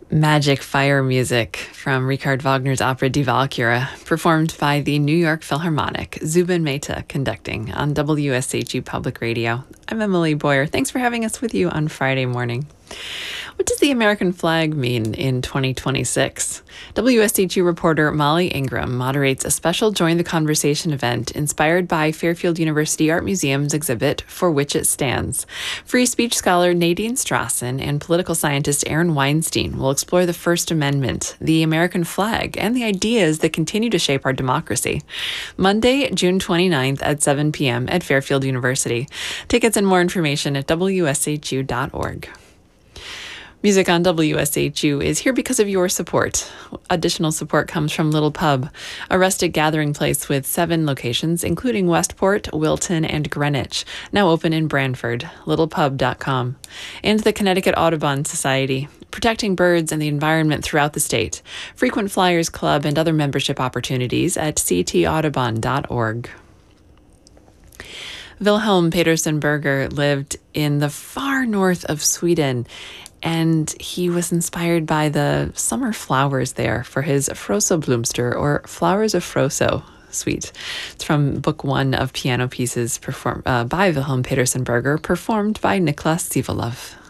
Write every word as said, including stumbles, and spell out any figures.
Magic fire music from Richard Wagner's opera Die Walküre, performed by the New York Philharmonic, Zubin Mehta conducting on W S H U Public Radio. I'm Emily Boyer. Thanks for having us with you on Friday morning. What does the American flag mean in twenty twenty-six? W S H U reporter Molly Ingram moderates a special Join the Conversation event inspired by Fairfield University Art Museum's exhibit For Which It Stands. Free speech scholar Nadine Strassen and political scientist Aaron Weinstein will explore the First Amendment, the American flag, and the ideas that continue to shape our democracy. Monday, June twenty-ninth at seven p.m. at Fairfield University. Tickets and more information at w s h u dot org. Music on W S H U is here because of your support. Additional support comes from Little Pub, a rustic gathering place with seven locations, including Westport, Wilton, and Greenwich, now open in Branford, little pub dot com. And the Connecticut Audubon Society, protecting birds and the environment throughout the state. Frequent Flyers Club and other membership opportunities at c t audubon dot org. Wilhelm Petersen Berger lived in the far north of Sweden, and he was inspired by the summer flowers there for his Frosoblomster, or Flowers of Froso suite. It's from book one of piano pieces performed uh, by Wilhelm Petersen Berger, performed by Niklas Sivalov.